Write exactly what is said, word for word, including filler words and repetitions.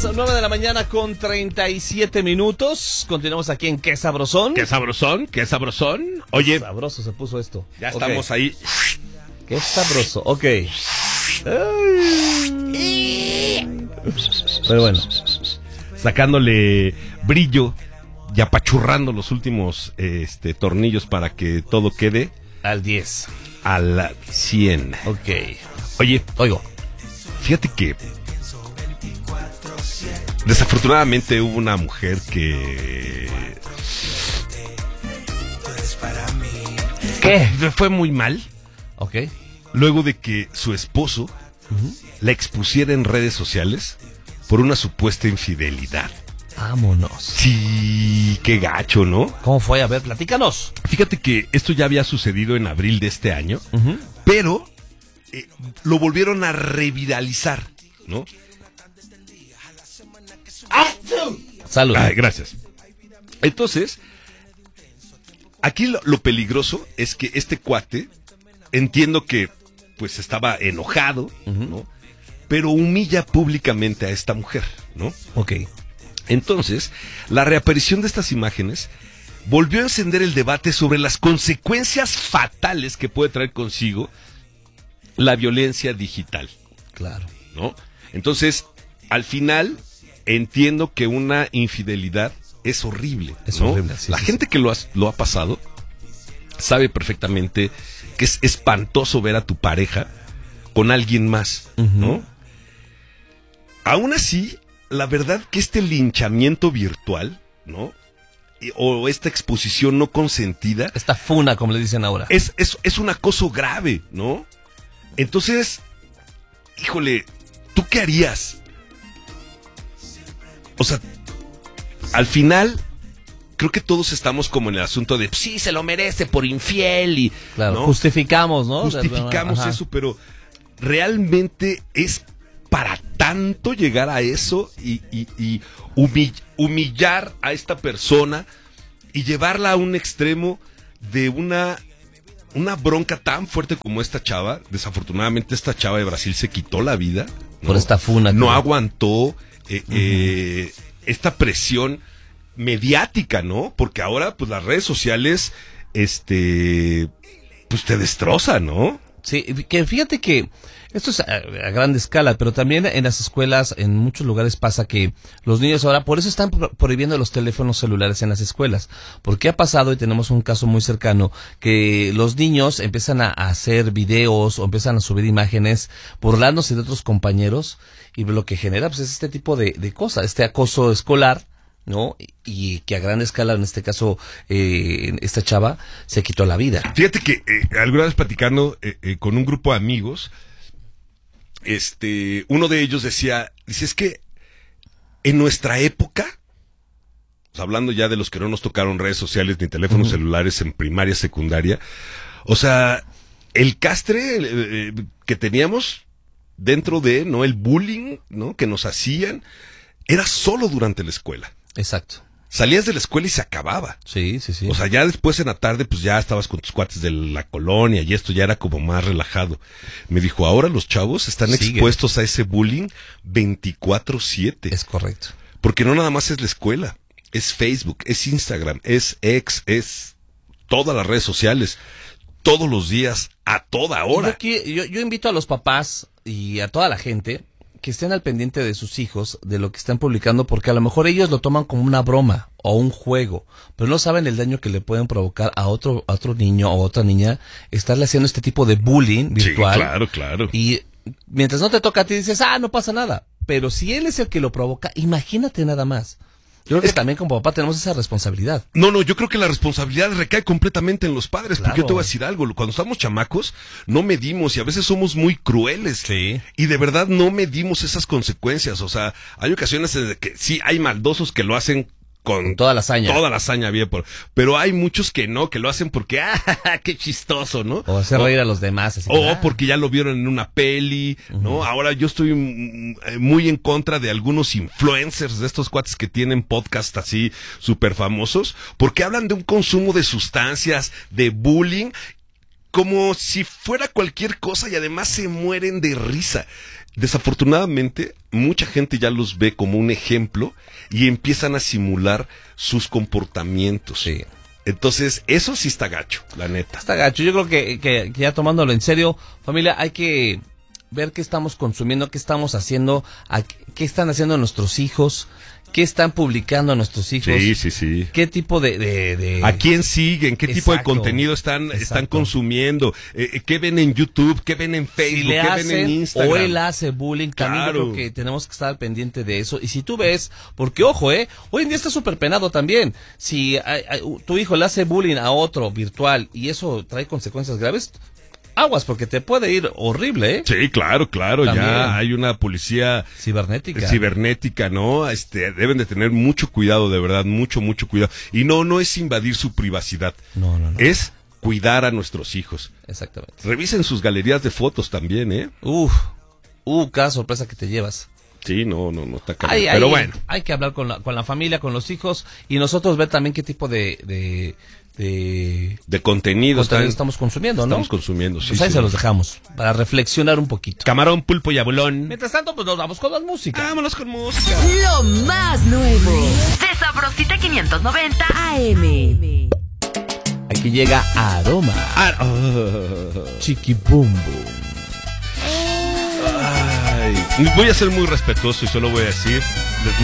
las nueve de la mañana con treinta y siete minutos. Continuamos aquí en Qué Sabrosón. Qué sabrosón, qué sabrosón. Oye, Qué sabroso se puso esto. ya Ok. estamos ahí. Qué sabroso, ok. Ay. Pero bueno, Sacándole brillo y apachurrando los últimos este, tornillos para que todo quede al diez. al cien. Ok. Oye, Oigo. fíjate que desafortunadamente hubo una mujer que ¿Qué? le fue muy mal Ok. luego de que su esposo uh-huh. la expusiera en redes sociales por una supuesta infidelidad. Vámonos. Sí, qué gacho, ¿no? ¿Cómo fue? A ver, platícanos. Fíjate que esto ya había sucedido en abril de este año, uh-huh. pero eh, lo volvieron a reviralizar, ¿no? Salud. Ay, gracias. Entonces, aquí lo, lo peligroso es que este cuate, entiendo que pues estaba enojado, uh-huh. ¿no? Pero humilla públicamente a esta mujer, ¿no? Ok. Entonces, la reaparición de estas imágenes volvió a encender el debate sobre las consecuencias fatales que puede traer consigo la violencia digital. Claro. ¿No? Entonces, al final, entiendo que una infidelidad es horrible. Es ¿no? horrible, sí, La sí, gente sí. que lo ha, lo ha pasado sabe perfectamente que es espantoso ver a tu pareja con alguien más, uh-huh. ¿no? Aún así, la verdad que este linchamiento virtual, ¿no? O esta exposición no consentida. Esta funa, como le dicen ahora. Es, es, es un acoso grave, ¿no? Entonces, híjole, ¿tú qué harías? O sea, al final, creo que todos estamos como en el asunto de, sí, se lo merece por infiel y... Claro, ¿no? Justificamos, ¿no? Justificamos Ajá. eso, pero realmente es para tanto llegar a eso y, y, y humill, humillar a esta persona y llevarla a un extremo de una, una bronca tan fuerte como esta chava. Desafortunadamente esta chava de Brasil se quitó la vida, ¿no? Por esta funa. No creo. aguantó eh, Uh-huh. eh, esta presión mediática, ¿no? Porque ahora pues las redes sociales este pues te destrozan, ¿no? Sí, que fíjate que esto es a, a gran escala, pero también en las escuelas, en muchos lugares pasa que los niños ahora, por eso están pro- prohibiendo los teléfonos celulares en las escuelas, porque ha pasado, y tenemos un caso muy cercano, que los niños empiezan a, a hacer videos o empiezan a subir imágenes burlándose de otros compañeros, y lo que genera pues es este tipo de, de cosas, este acoso escolar, ¿no? Y que a gran escala, en este caso, eh, esta chava se quitó la vida. Fíjate que eh, alguna vez platicando eh, eh, con un grupo de amigos, este, uno de ellos decía, dice, es que en nuestra época, o sea, hablando ya de los que no nos tocaron redes sociales ni teléfonos uh-huh. celulares en primaria, secundaria, o sea, el castre eh, que teníamos dentro de, ¿no? El bullying, ¿no? Que nos hacían, era solo durante la escuela. Exacto. Salías de la escuela y se acababa. Sí, sí, sí. O sea, ya después en la tarde, pues ya estabas con tus cuates de la colonia y esto ya era como más relajado. Me dijo, ahora los chavos están Sigue. expuestos a ese bullying veinticuatro siete. Es correcto. Porque no nada más es la escuela, es Facebook, es Instagram, es X, es todas las redes sociales, todos los días, a toda hora. Yo, aquí, yo, yo invito a los papás y a toda la gente que estén al pendiente de sus hijos, de lo que están publicando, porque a lo mejor ellos lo toman como una broma o un juego, pero no saben el daño que le pueden provocar a otro, a otro niño o otra niña, estarle haciendo este tipo de bullying virtual. Sí, claro, claro. Y mientras no te toca a ti, dices, ah, no pasa nada. Pero si él es el que lo provoca, imagínate nada más. Yo creo que es, también como papá tenemos esa responsabilidad. No, no, yo creo que la responsabilidad recae completamente en los padres, claro. Porque yo te voy a decir algo, cuando estamos chamacos no medimos y a veces somos muy crueles. Sí. Y de verdad no medimos esas consecuencias, o sea, hay ocasiones en que sí hay maldosos que lo hacen con toda la hazaña. Toda la hazaña bien, por, pero hay muchos que no, que lo hacen porque, ah, qué chistoso, ¿no? O hacer reír a los demás. Así o que, ah. porque ya lo vieron en una peli, uh-huh. ¿no? Ahora yo estoy muy en contra de algunos influencers, de estos cuates que tienen podcast así súper famosos, porque hablan de un consumo de sustancias, de bullying, como si fuera cualquier cosa y además se mueren de risa. desafortunadamente, mucha gente ya los ve como un ejemplo y empiezan a simular sus comportamientos. Sí. Entonces, eso sí está gacho, la neta. Está gacho. Yo creo que, que, que ya tomándolo en serio, familia, hay que ver qué estamos consumiendo, qué estamos haciendo, a, qué están haciendo nuestros hijos, qué están publicando nuestros hijos. Sí, sí, sí. ¿Qué tipo de... de, de... ¿A quién siguen? ¿Qué Exacto, tipo de contenido están, exacto. están consumiendo? Eh, ¿Qué ven en YouTube? ¿Qué ven en Facebook? Si le ¿Qué hacen, ven en Instagram? o él hace bullying, también Claro. yo creo que tenemos que estar al pendiente de eso. Y si tú ves, porque ojo, eh, hoy en día está súper penado también. Si hay, hay, tu hijo le hace bullying a otro virtual y eso trae consecuencias graves, aguas, porque te puede ir horrible, ¿eh? Sí, claro, claro. También. Ya hay una policía Cibernética. cibernética, ¿no? Este, deben de tener mucho cuidado, de verdad, mucho, mucho cuidado. Y no, no es invadir su privacidad. No, no, no. Es cuidar a nuestros hijos. Exactamente. Revisen sus galerías de fotos también, ¿eh? Uf, uh, cada sorpresa que te llevas. Sí, no, no, no está cabrón. Hay, Pero hay- bueno. hay que hablar con la, con la familia, con los hijos y nosotros ver también qué tipo de, de, de De contenido, contenido están- estamos consumiendo, ¿no? estamos consumiendo, sí, Pues ahí sí. se los dejamos para reflexionar un poquito. Camarón, pulpo y abulón. Mientras tanto, pues nos vamos con más música. Vámonos con música. Lo más nuevo de Sabrosita quinientos noventa A M. Aquí llega Aroma. Ah, oh. Chiqui Boom Boom. Ay, voy a ser muy respetuoso y solo voy a decir, les